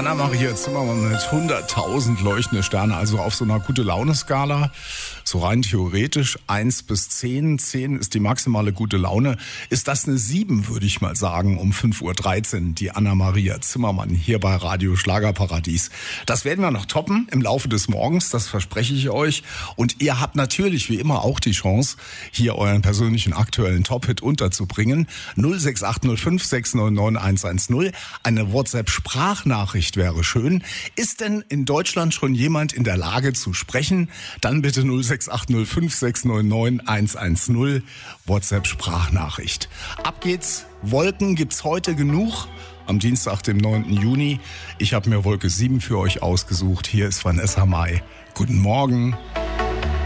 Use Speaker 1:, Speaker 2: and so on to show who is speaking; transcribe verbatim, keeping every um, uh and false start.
Speaker 1: Anna-Maria Zimmermann mit hunderttausend leuchtende Sterne, also auf so einer Gute-Laune-Skala. So rein theoretisch eins bis zehn. zehn ist die maximale gute Laune. Ist das eine sieben, würde ich mal sagen, um fünf Uhr dreizehn. Die Anna-Maria Zimmermann hier bei Radio Schlagerparadies. Das werden wir noch toppen im Laufe des Morgens, das verspreche ich euch. Und ihr habt natürlich wie immer auch die Chance, hier euren persönlichen aktuellen Top-Hit unterzubringen. null sechs acht null fünf sechs neun neun eins eins null. Eine WhatsApp-Sprachnachricht wäre schön. Ist denn in Deutschland schon jemand in der Lage zu sprechen? Dann bitte null sechs acht null fünf sechs neun neun eins eins null. WhatsApp-Sprachnachricht. Ab geht's. Wolken gibt's heute genug. Am Dienstag, dem neunten Juni. Ich habe mir Wolke sieben für euch ausgesucht. Hier ist Vanessa Mai. Guten Morgen.